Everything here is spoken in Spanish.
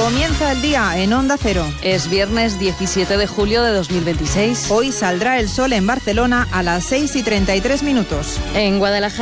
Comienza el día en Onda Cero. Es viernes 17 de julio de 2026. Hoy saldrá el sol en Barcelona a las 6:33. En Guadalajara